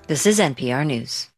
This is NPR News.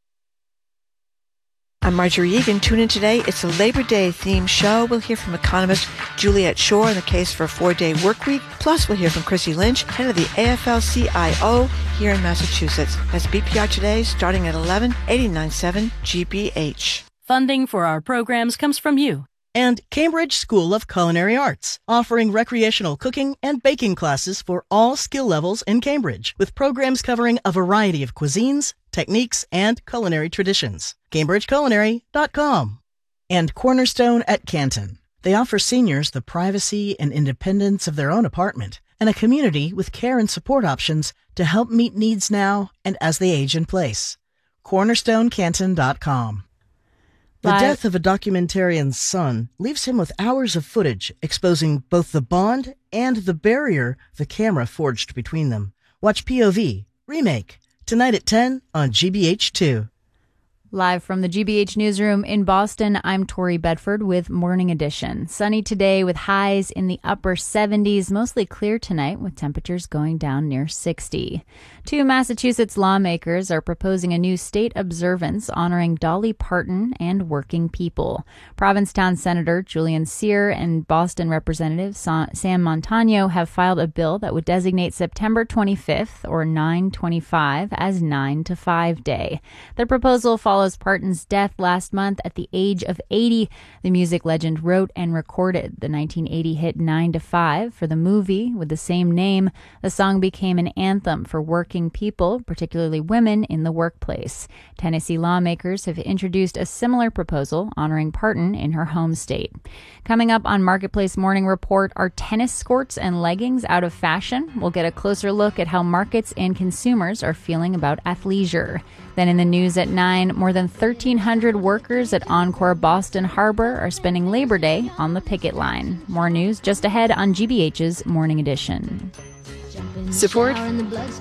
I'm Marjorie Egan. Tune in today. It's a Labor Day themed show. We'll hear from economist Juliet Schor on the case for a 4-day work week. Plus, we'll hear from Chrissy Lynch, head of the AFL-CIO here in Massachusetts. That's BPR Today, starting at 11, 89.7 GBH. Funding for our programs comes from you. And Cambridge School of Culinary Arts, offering recreational cooking and baking classes for all skill levels in Cambridge, with programs covering a variety of cuisines, techniques, and culinary traditions. CambridgeCulinary.com. And Cornerstone at Canton. They offer seniors the privacy and independence of their own apartment and a community with care and support options to help meet needs now and as they age in place. CornerstoneCanton.com. The death of a documentarian's son leaves him with hours of footage exposing both the bond and the barrier the camera forged between them. Watch POV, Remake, tonight at 10 on GBH2. Live from the GBH newsroom in Boston, I'm Tori Bedford with Morning Edition. Sunny today with highs in the upper 70s, mostly clear tonight with temperatures going down near 60. 2 Massachusetts lawmakers are proposing a new state observance honoring Dolly Parton and working people. Provincetown Senator Julian Cyr and Boston Representative Sam Montano have filed a bill that would designate September 25th or 9/25 as 9 to 5 Day. The proposal follows Parton's death last month at the age of 80. The music legend wrote and recorded the 1980 hit 9 to 5 for the movie with the same name. The song became an anthem for working people, particularly women in the workplace. Tennessee lawmakers have introduced a similar proposal honoring Parton in her home state. Coming up on Marketplace Morning Report, are tennis skirts and leggings out of fashion? We'll get a closer look at how markets and consumers are feeling about athleisure. Then in the news at 9, more than 1,300 workers at Encore Boston Harbor are spending Labor Day on the picket line. More news just ahead on GBH's Morning Edition. Support